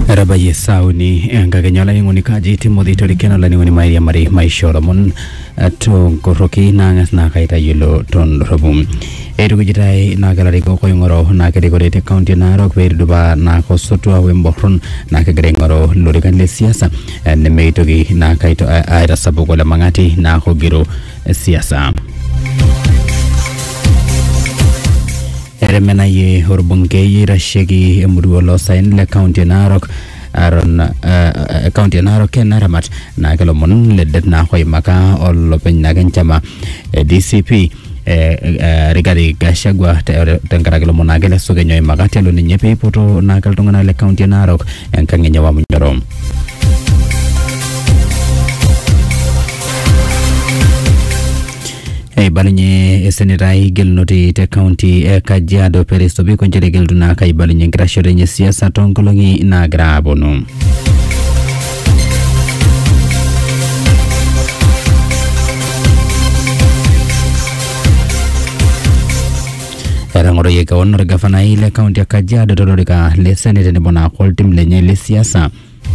Rabaye sauni ngagenyola ngoni kaji Timothy Torikeno la ngoni mai ya mari maishoramon to koroki na kaita yelo ton robum edu kujitai na galari ko ngoro na kede korete county na Narok duba na ko sotwa wemboron na kede ngoro lorikan le siasa ne meitogi na kaito aira sabugo la mangati na ko giro siasa Eremena ye horbunke ye rashegi emuruolo sain le county Narok aron county Narok kenaramat na kelomon ledet na khoy maka ol pen na ganchama DCP Rigari Gachagua tengara kelomon na gele sogenyo maka telo ni nyepe poto na kaltongana le county Narok enkangenya wa munyorom balinye senerai gel noti te county Kajiado Peristobi konjere gel duna kai balinye grashore nye siasa tongkolongi na grabono Erangoro ye gawon gavana ile county Kajiado dolorika le senete ne bona koltim lenye le siasa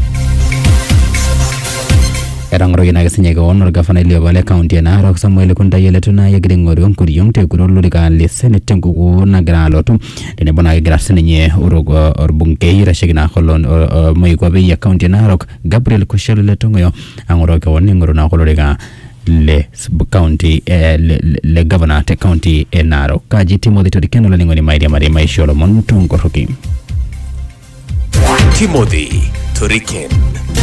Erangoro yena gasenye gawon gavana ile wale county Narok Samuel Kunda yele tuna ye gringori on kuriyong te kurolurika le senete ngugo na gralotum dene bona grasene nye urogo orbunke rashigina kolon moyiko be ya county Narok Gabriel Kushel le tongoyo angoro gawon ngoro na kolorika le county le governor te county Narok kaji Timothy Torikeno la ngoni maidi mari maisholo montongo roki Timothy Torikeno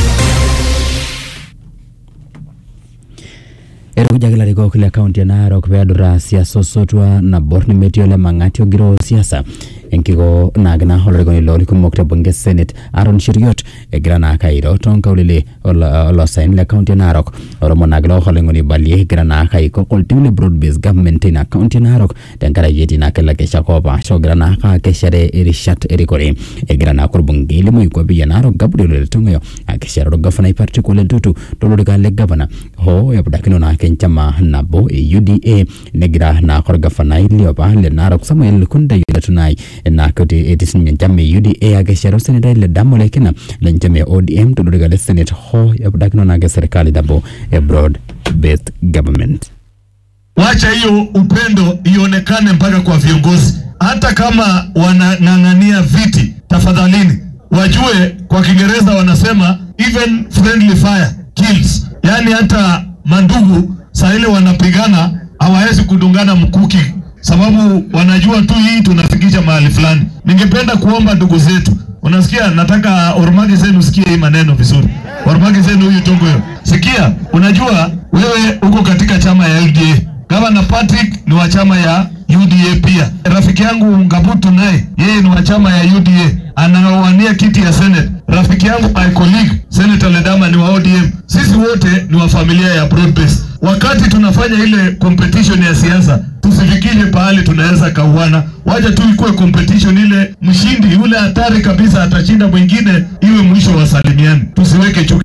Erujagila liko kile county Narok veadura siasa sotwa na borni metiole mangati ogiro siasa enkigo nagna holrego ni loli kumokta bunge senate Aaron Cheriot grana kairo tonka ulile olo sain le county Narok oromo naglo holengo ni balie grana kaiko koltimle broad based government in county Narok tenkara yeti na kala kesha kopa so grana ka keshere irishat erikore grana korbunge ile moyiko bi Narok Gabriel tongo akeshero gafana particular tutu tolorika le governor ho yabdakino na kenchama nabo UDA negra na korgafana ile oba le Narok Samuel Kunda yule tunai na kote edisin njame UDA ageshero seneta ile damole kina le njame ODM tolorika le senate ho yabdakino na serikali dabo a broad based government. Wacha hiyo upendo ionekane mpaka kwa viongozi, hata kama wanang'ang'ania viti, tafadhalini wajue kwa Kiingereza wanasema even friendly fire kills, yani hata mandugu saa ile wanapigana hawawezi kudungana mkuki sababu wanajua tu hii tunafikisha mahali fulani. Ningependa kuomba ndugu zetu, unasikia, nataka Ormagi zenu usikie hii maneno vizuri. Ormagi zenu huyu tongo hiyo, sikia, unajua wewe uko katika chama ya LDA, Governor Patrick ni wa chama ya UDA pia. Rafiki yangu Ngabutu naye yeye ni wa chama ya UDA, anawania kiti ya Senate. Rafiki yangu my colleague Senator Ledama ni wa ODM. Sisi wote ni wa familia ya broad base. Wakati tunafanya ile competition ya siasa, tusifikiri pahali tunaweza kauana. Wacha tu ikuwe competition ile mshindi yule hatari kabisa atashinda mwingine, iwe mwisho wa salimiani. Tusiweke chuki.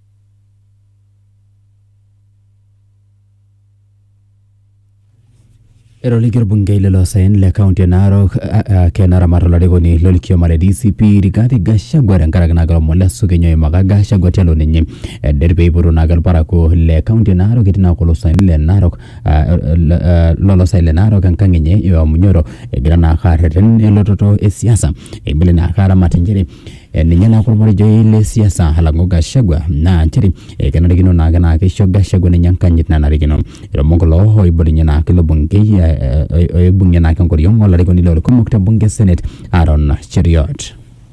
Erolikir bunge lo sain le county Narok kenara marolarigo ni lolikio mare DCP Rigathi Gachagua ngaragna galo mola sugenyo maga Gachagua telo ninyi derbe iburu nagal parako le county Narok itina ko lo sain le Narok lolo sain le Narok kangenye yo munyoro grana khareten elototo siasa ebele na khara matenjeri ninyana ko mari joile siasa halango Gachagua na chiri kenare gino nagana kesho Gachagua nyankanyit na narigino ro mongolo ho ibuli nyana kilo bunge bunge na kankori yongo la rekoni lolo kumukta bunge senate Aaron Cheriot.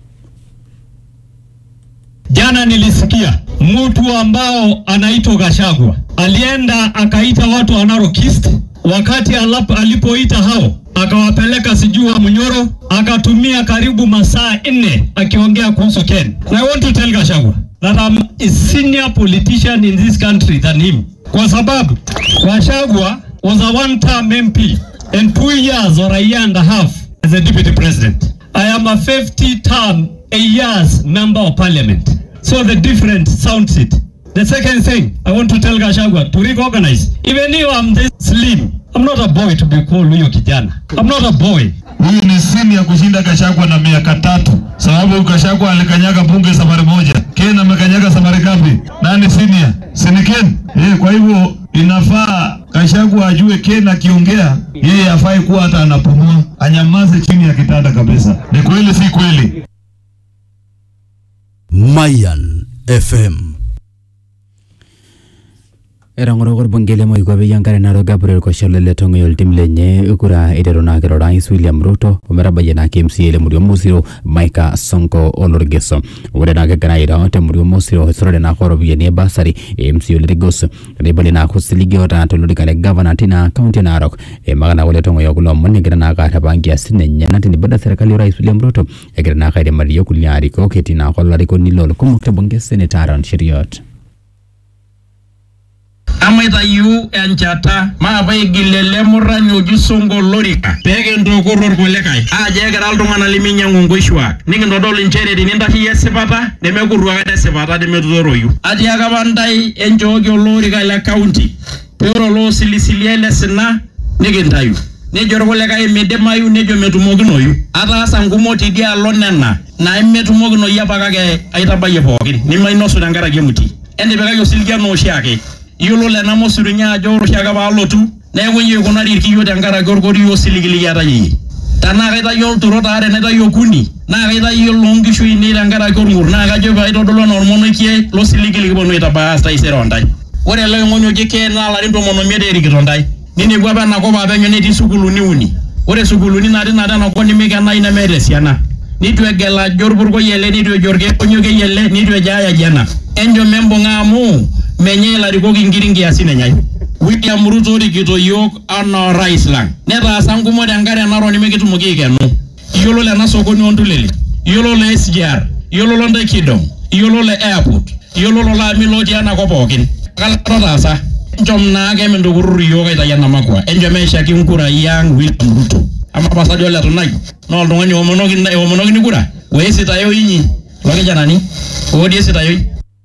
Jana nilisikia mtu ambao anaitwa Gachagua alienda akaita watu wa Narok East, wakati alipoita hao akawapeleka sijua Munyoro, akatumia karibu masaa 4 akiongea kuhusu Ken. And I want to tell Gachagua that I'm a senior politician in this country than him, kwa sababu Gachagua was a one-term MP and 2 years or a year and a half as a deputy president. I am a 50-term, a year's member of parliament. So the difference sounds it. The second thing I want to tell Gachagua to recognize, even if I'm this slim, I'm not a boy to be called huyo kijana. I'm not a boy. Huyu ni senior kushinda Gachagua na miaka 3. Sababu sababu Gachagua alikanyaga bunge safari moja. Ken amekanyaga safari ngapi? Nani senior? Siniken. Kwa hivyo inafaa Gachagua ajue Ken akiongea yeye afai kuwa hata anapumua, anyamaze chini ya kitanda kabisa. Ni kweli si kweli? Mayan FM. Erangorogor bungele mo igwabe yankare naro Gabriel Koshalele tongo yol timlenye ukura ederona kero Rais William Ruto umerabaya na KMCA Murio Musiro Maika Sonko Olorgeso ure na kekana ira te Murio Musiro sorode na koro biye basari MCA Lagos rebale na kusilige ota tolori kale governor tina county Narok magana wale tongo yokulo mone gira na kata bangi asine nyana tini bada serikali Rais William Ruto gira na kaide Mario kuliari ko ketina kolari ko nilolo kumukta bunge senetaron Shiriot Amaita yu enchata maapai gilele muranyo jisongo lorika peke ndokoror kulekai aje egira iltung'anak leminyangu nkoishuak nikintodol inchere tenintashe esipata nemekurru ake esipata nemetutoroyu atiaka apa ntai enchooki olorika le county peero loo silisilia le sina nikintayu nejo irkulikae midimayu nejo metumokinoyu ataasa nkumot tidialo nena na metumokinoyu apa kake aitabayie pookin nimainosu tenkaraki emuti entipikaki osiligiano oshiake Yolo le namo surunya ajo roshaga balotu neeku yeye kunari irkiyo tenkaraki orkori osiligili ata yeye tana kaita yol turota are naita yokuni na kaita yol longishu ini tenkaraki orngur na kajo paitodolo na ormonokie losiligili kibonu itabaya taisere ondai ore ele ng'onyo jike na larin tomonomiet erikito ndai nini gwa bana ko babenyo netii sukuluni uni ore sukuluni nati na ko nimikena ina meresiana nitu egela jorburgo yele nitu jorge onyoke yele nitu ejaya jana enjo membo ngamu menye larikoki ngiringi asine nyai William Ruto rikito yok ana rais lang neta sangumo dengare naro nimekitumoki ikenu yolo le na sokoni ondulele yolo le SGR yolo lo ndekidong yolo le airport yolo lo la milodi ana ko pokin kala tasa njom na age mendoguru yoga itayana makwa enjo mesha kinkura yang William Ruto ama pasajo le tunai no ndongani omonogi ni kura wesi tayo yinyi loke janani odi esi tayo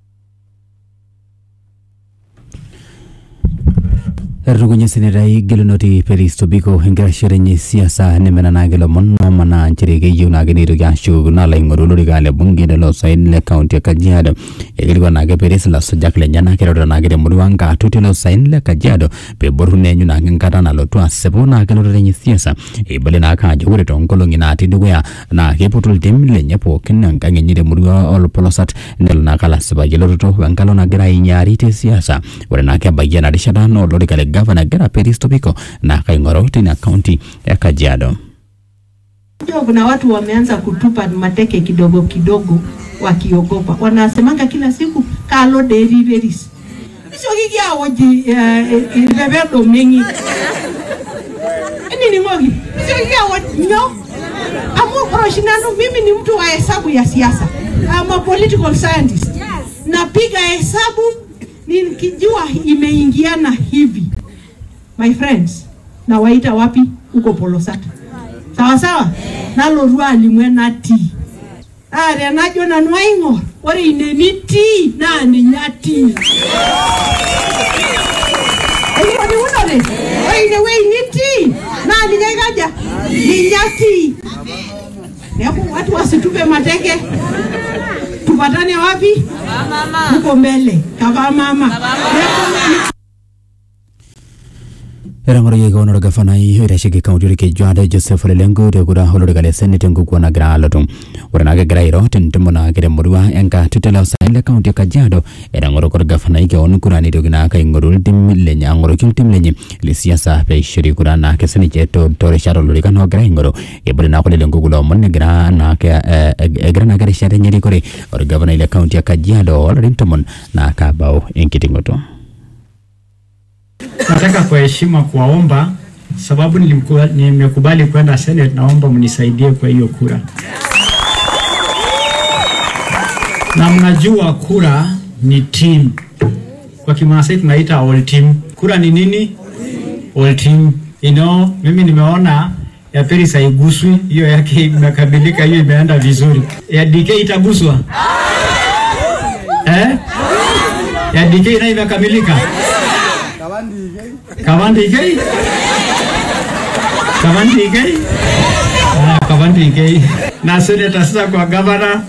Rugunye senerai gelonoti Peristo Biko hengra sherenye siasa nemena na gelo monno mana nchirege yuna geniru gashu na laingoro lori gale bunge de lo sain le county Kajiado egirwa na ge Peris la sojakle nyana kero na gere muruanga tutelo sain le Kajiado pe borune nyuna ngata na lo twa sebo na gelo renye siasa e bale na ka jure tonkolongi na tidugya na ke putul temle nyapo kinanga ngenyire muruwa ol polosat nel na kala seba gelo to wankalo na gera inyari te siasa ore na ke bayana rishada no lori gale Gavana Gara Peristo Biko na kaingoroti na county ya Kajiado. Kuna watu wameanza kutupa mateke kidogo kidogo wakiogopa. Wanasemanga kila siku kalo deliveries. Sio kigia woji ilbebedo mengi. Ni ngogi. Sio kigia woji no. Amu proshinano mimi ni mtu wa hesabu ya siasa. I'm a political scientist. Napiga hesabu nikijua imeingiana hivi. My friends, na waita wapi uko Polosata. Sawa sawa? Nalo ruwa limwena ti. Are anajo na nwaingo. Ore ineni ti na ni nyati. Eyi wani unore? Ore inewe ini ti na ni nyegaja. Ni nyati. Neku watu wasitupe mateke. Tupatane wapi? Mama. Uko mbele. Kava mama. Erangoro yego no gafana irashike county ke Jwada Joseph Lelengo de gura holo gale senete nguko na gralotum urana ga grairo tentumona gere murwa enka tutela saile county Kajiado erangoro ko gafana ike on kurani de gina ka ingoro dimle nyangoro kiltim lenye le siasa pe shiri kurana ke sene jeto tore sharo lo kan ho graingoro e burina ko Lelengo gulo mon gra na ke grana gare share nyeri kore or gavana ile county Kajiado or rintumon na ka bao enkitingoto. Nataka kwa heshima kuwaomba sababu nimekubali kwenda Senate, naomba mnisaidie kwa hiyo kura. Na mnajua kura ni team. Kwa Kimasai tunaita all team. Kura ni nini? All team. You know, mimi nimeona ya Peris haiguswi, hiyo yake imekamilika, hiyo imeenda vizuri. Ya DK itaguswa? Ya DK na imekamilika? Kavandi gay? Kavandi gay? Kavandi gay. na seneta sasa kwa gavana.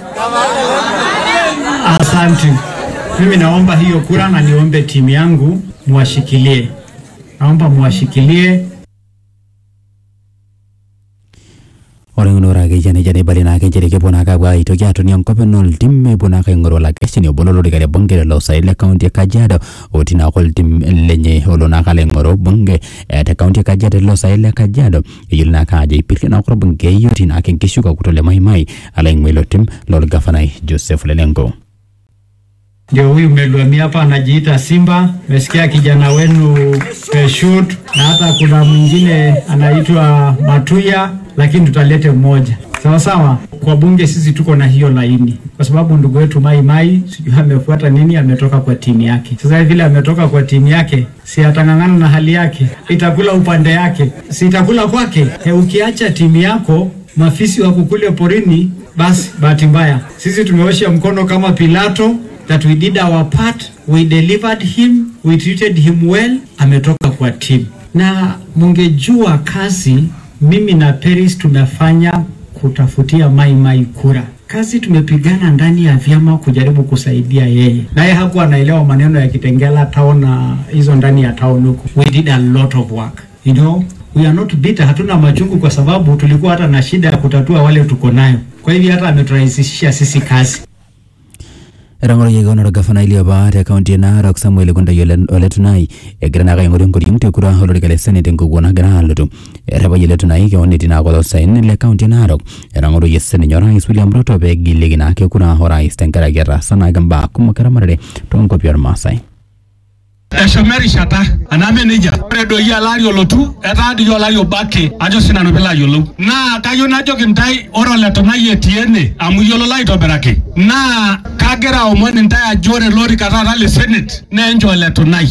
Asante. Mimi naomba hiyo kura na niombe timu yangu muwashikilie. Naomba muwashikilie. Orengunora ke jane bali na ke jere ke bona ka bwa ito kya to ni onko penol timme bona ka ngoro la kesi ni bololo de bongere lo sa ile county Kajiado otina kol tim lenye olona ka le ngoro bonge te county Kajiado lo sa ile Kajiado yilna ka je pirke na ko bonge yotina ke kishuka kutole mai ala ngwelo tim lo gafanai Joseph Lelengo. Ndio huyu Meluami hapa anajiita Simba. Mesikia kijana wenu Peshut, na hata kuna mwingine anaitwa Matuya, lakini tutalete mmoja. Sawa sawa. Kwa bunge sisi tuko na hiyo laini, kwa sababu ndugu wetu Mai sijui amefuata nini, ametoka kwa timu yake. Sasa vile ametoka kwa timu yake, si atangangana na hali yake, itakula upande yake, si itakula kwake. Ukiacha timu yako mafisi wako kule porini, basi bahati mbaya. Sisi tumeosha mkono kama Pilato, that we did our part, we delivered him, we treated him well, ametoka kwa team. Na mungejua kazi mimi na Paris tunafanya kutafutia Mai kura. Kazi tumepigana ndani ya vyama kujaribu kusaidia yeye. Naye hakuwa anaelewa maneno ya Kitengela town na hizo ndani ya town huko. We did a lot of work. You know, we are not bitter, hatuna machungu kwa sababu tulikuwa hata na shida ya kutatua wale tuko nayo. Kwa hivyo hata ameturahisishia sisi kazi. Rangoro yegono gafana ile ba ta county na Narok Samuel Gonda yole tunai egrana ga ngori ngori mte kura holo de senate ngugona gran lutu reba yele tunai ke oniti na ko sain le county Narok rangoro yesene nyora William Ruto be gilegina ke kura horais tenkara gerra sana gamba kumakara marade tonko pior masai Eshomeri shata aname nija redo ya lario lotu eta di yo lario bake ajo sinano bela yolo na kayo na jo kintai oro leto na yetiene amu yolo lai to berake na kagera o mon ntai ajore lori kata le senate na enjo leto nai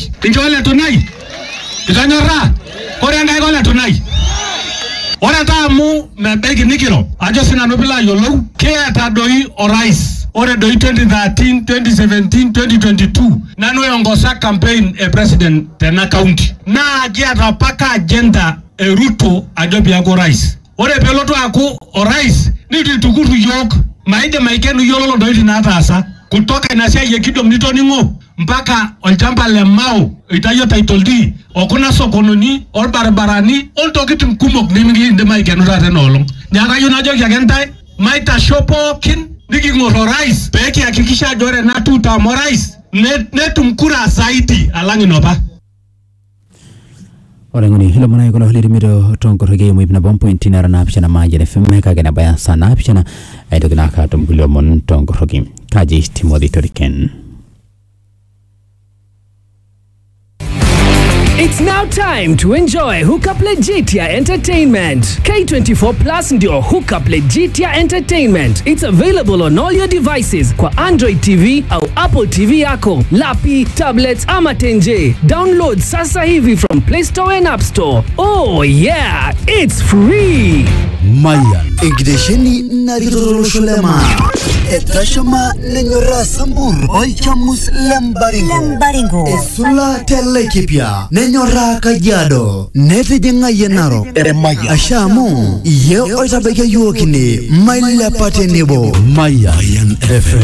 ikanyora kore ngai ko leto nai ora ta mu me begi nikiro ajo sinano bela yolo ke ata doi orais ore doi 2013 2017 2022 nanu yongosa campaign president tena county na agia paka agenda Ruto ajobi ago rais ore peloto aku orais ni tukuru yok maide maikenu yolo doi tinatasa kutoka inasia yekidom nitoningo mpaka olchamba le Mau itayo title D okuna sokononi ol barabarani ol tokitim kumok nimingi inde maikenu rate nolong nyaka yunajo yagentai maita shopo kin Niki ngoro rais, peki hakikisha jore na tuta mo rais, netumkura zaidi alangi nopa. Orangoni hilo mana yukola hili mito tonko rege mwipina bompointi na rana apishana majere femmeka gena baya sana apishana aidogina katum kulio mon tonko rege kaji Timothy Toriken. It's now time to enjoy Hookup Legitia Entertainment. K24 Plus ndio Hookup Legitia Entertainment. It's available on all your devices kwa Android TV au Apple TV yako, lapi, tablets ama tenje. Download sasa hivi from Play Store and App Store. Oh yeah, it's free. Mayan Ingdesheni Narirolosholema Etashama Nenyora Sambur Oichamus Lembaringo Esula Telekipia Nenyora Kajiado Nete Jenga Yenaro Ashamu Ye Oitabeke Yuokini Maila Patenebo Mayan FM